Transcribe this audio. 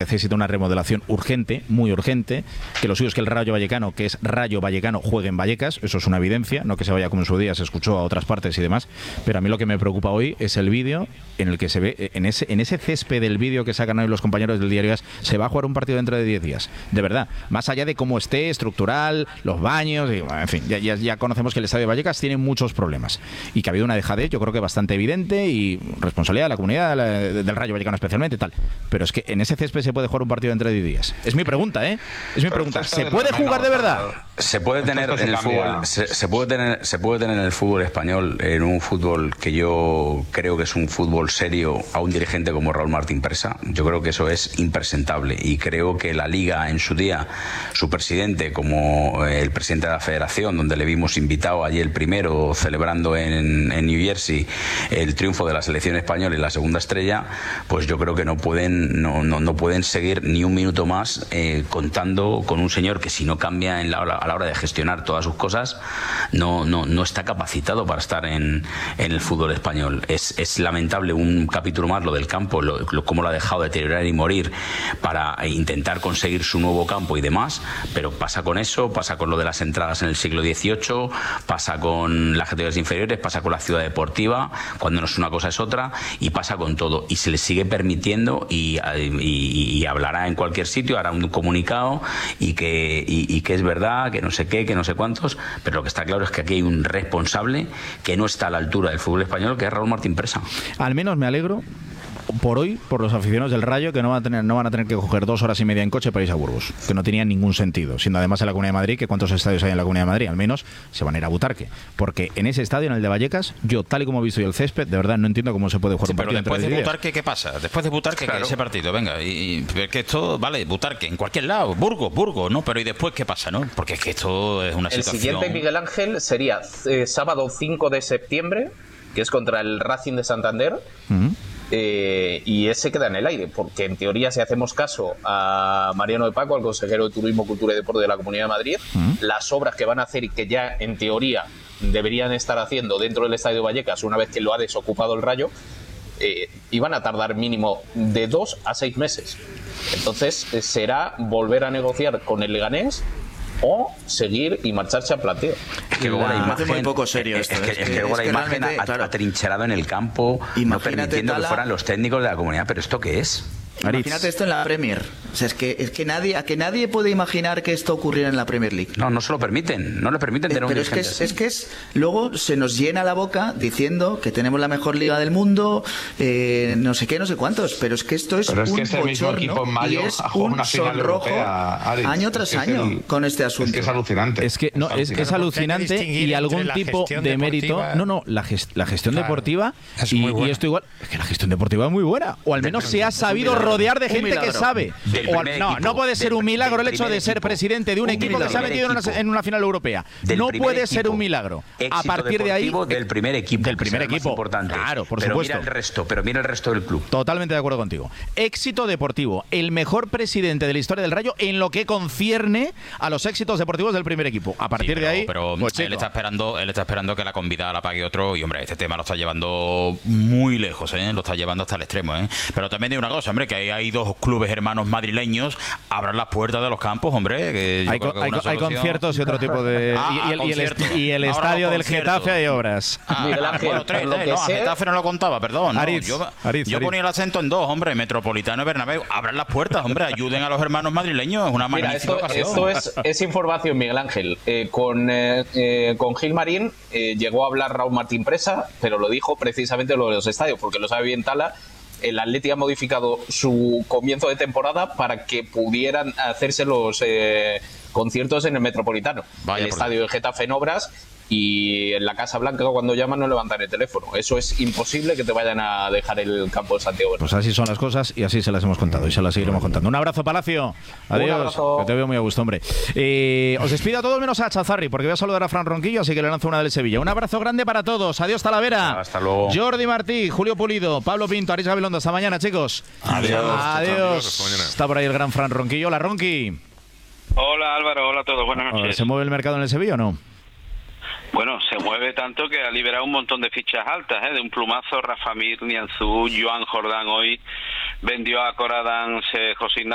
necesita una remodelación urgente, muy urgente, que lo suyo es que el Rayo Vallecano, que es Rayo Vallecano, juegue en Vallecas, eso es una evidencia, no que se vaya como en su día se escuchó a otras partes y demás, pero a mí lo que me preocupa hoy es el vídeo en el que se ve, en ese césped del vídeo que sacan hoy los compañeros del Diario AS, se va a jugar un partido dentro de 10 días, de verdad, más allá de cómo esté, estructural, los baños, y, en fin, ya conocemos que el Estadio de Vallecas tiene muchos problemas y que ha habido una dejadez, yo creo que bastante evidente y responsabilidad de la comunidad del Rayo Vallecano especialmente, tal, pero es que en ese césped se puede jugar un partido dentro de 10 días. Es mi pregunta, ¿eh? Es mi pregunta. ¿Se puede jugar de verdad? Se puede tener en el fútbol, se puede tener en el fútbol español, en un fútbol que yo creo que es un fútbol serio, a un dirigente como Raúl Martín Presa. Yo creo que eso es impresentable y creo que la Liga en su día, su presidente como el presidente de la Federación, donde le vimos invitado allí el primero celebrando en New Jersey el triunfo de la selección española y la segunda estrella, pues yo creo que no pueden seguir ni un minuto más contando con un señor que si no cambia a la hora de gestionar todas sus cosas no está capacitado para estar en el fútbol español. Es lamentable un capítulo más lo del campo, cómo lo ha dejado deteriorar y morir para intentar conseguir su nuevo campo y demás, pero pasa con eso, pasa con lo de las entradas en el siglo XVIII, pasa con las categorías inferiores, pasa con la ciudad deportiva, cuando no es una cosa es otra, y pasa con todo, y se le sigue permitiendo y hablará en cualquier sitio, hará un comunicado y que es verdad, que no sé qué, que no sé cuántos, pero lo que está claro es que aquí hay un responsable que no está a la altura del fútbol español, que es Raúl Martín Presa. Al menos me alegro por hoy, por los aficionados del Rayo, que no van a tener que coger 2 horas y media en coche para irse a Burgos, que no tenía ningún sentido, siendo además en la Comunidad de Madrid, que cuántos estadios hay en la Comunidad de Madrid, al menos se van a ir a Butarque, porque en ese estadio, en el de Vallecas, yo tal y como he visto yo el césped, de verdad no entiendo cómo se puede jugar un partido. Pero después de Butarque, ¿qué pasa? Después de Butarque, claro, ese partido, venga, y que esto, vale, Butarque, en cualquier lado, Burgos, ¿no? Pero ¿y después qué pasa, no? Porque es que esto es una situación... El siguiente, Miguel Ángel, sería sábado 5 de septiembre, que es contra el Racing de Santander. Y ese queda en el aire, porque en teoría, si hacemos caso a Mariano de Paco, al consejero de Turismo, Cultura y Deporte de la Comunidad de Madrid, las obras que van a hacer y que ya en teoría deberían estar haciendo dentro del Estadio Vallecas una vez que lo ha desocupado el Rayo, iban a tardar mínimo de 2 a 6 meses. Entonces será volver a negociar con el Leganés o seguir y marcharse a planteo. Es que luego la imagen, muy poco serio esto. Es que luego la imagen atrincherado en el campo, no permitiendo que fueran los técnicos de la comunidad. ¿Pero esto qué es? Imagínate esto en la Premier. O sea, es que nadie puede imaginar que esto ocurriera en la Premier League. No se lo permiten. No le permiten tener un dirigente. Pero luego se nos llena la boca diciendo que tenemos la mejor liga del mundo, no sé qué, no sé cuántos. Pero es que esto es un bochorno y es un sonrojo año tras año con este asunto. Es que es alucinante. Es que no, es alucinante y algún tipo de mérito. No, la gestión deportiva y esto igual. Es que la gestión deportiva es muy buena. O al menos se ha sabido rodear de gente que sabe. No puede ser un milagro el hecho de ser presidente de un equipo que se ha metido en una final europea. No puede ser un milagro. A partir de ahí, del primer equipo. Importante. Claro, por supuesto. Mira el resto del club. Totalmente de acuerdo contigo. Éxito deportivo. El mejor presidente de la historia del Rayo en lo que concierne a los éxitos deportivos del primer equipo. A partir de ahí, pero pues él está esperando que la convidada la pague otro y hombre, este tema lo está llevando muy lejos, lo está llevando hasta el extremo, Pero también hay una cosa, hombre, que hay 2 clubes hermanos madrileños, abran las puertas de los campos, hombre. Que hay conciertos y otro tipo de... y el estadio del Getafe hay obras. Bueno, 3, Getafe no lo contaba, perdón. Yo ponía el acento en 2, hombre, Metropolitano y Bernabéu. Abran las puertas, hombre, ayuden a los hermanos madrileños, es una magnífica ocasión. Esto es información, Miguel Ángel. Con Gil Marín llegó a hablar Raúl Martín Presa, pero lo dijo precisamente lo de los estadios, porque lo sabe bien Tala. El Atleti ha modificado su comienzo de temporada para que pudieran hacerse los conciertos en el Metropolitano. El estadio de Getafe en obras y en la Casa Blanca cuando llaman no levantan el teléfono. Eso es imposible que te vayan a dejar el campo de Santiago. Pues así son las cosas y así se las hemos contado y se las seguiremos contando. Un abrazo, Palacio. Adiós. Un abrazo. Que te veo muy a gusto, hombre. Os despido a todos menos a Chazarri porque voy a saludar a Fran Ronquillo, así que le lanzo una del Sevilla. Un abrazo grande para todos. Adiós, Talavera. Hasta luego. Jordi Martí, Julio Pulido, Pablo Pinto, Aris Gabilondo. Hasta mañana, chicos. Adiós. Está por ahí el gran Fran Ronquillo. Hola, Ronqui. Hola, Álvaro. Hola a todos. Buenas noches. ¿Se mueve el mercado en el Sevilla o no? Bueno, se mueve tanto que ha liberado un montón de fichas altas, de un plumazo. Rafa Mir, Nianzú, Joan Jordán hoy vendió a Coradán, José